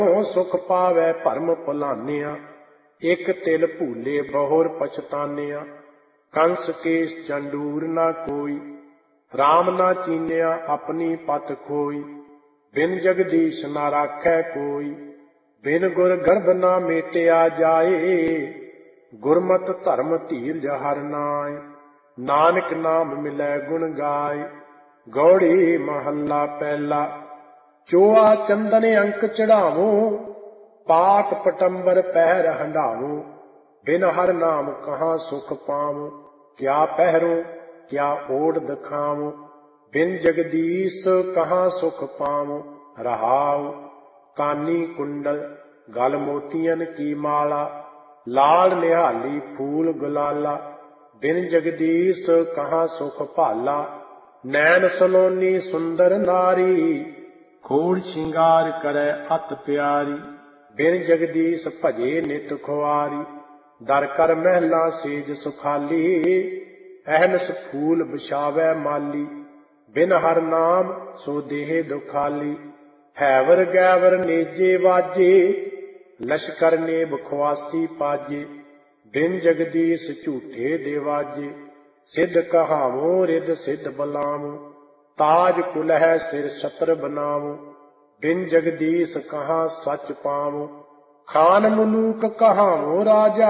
सुख पावै भरम भुलानिया, एक तिल भूले बहुर पछतानिया। कंस केस चंडूर न कोई, राम न चीनिया अपनी पत खोई। बिन जगदीश न राखै कोई, बिन गुर गर्भ न मेटिया जाए। गुरमत धर्म धीरज हर नाय, नानक नाम मिलै गुण गाय। गौड़ी महला पहला। चोआ चंदन अंक चढ़ावो, पाठ पटंबर पैर हंडावो। बिन हर नाम कहाँ सुख पावो, क्या पहरो क्या ओढ़ दखावो। बिन जगदीश कहाँ सुख पावो रहाओ। कानी कुंडल गल मोतियन की माला, लाल निहाली फूल गुलाला। बिन जगदीश कहाँ सुख भाला, नैन सलोनी सुंदर नारी। खोड़ श्रृंगार करे अत प्यारी, बिन जगदीश भजे नित खुआरी। दर कर महला सेज सुखाली, अहनस फूल बिछावै माली। बिन हर नाम सो देह दुखाली, हैवर गैवर नेजे वाजे। लश्कर ने बखवासी पाजे, बिन जगदीश झूठे देवाजे। सिद्ध कहावो रिद सिद्ध बलावो, ताज कुलह सिर छत्र बनावो। बिन जगदीश कहाँ सच पावो, खान मुलूक कहावो राजा।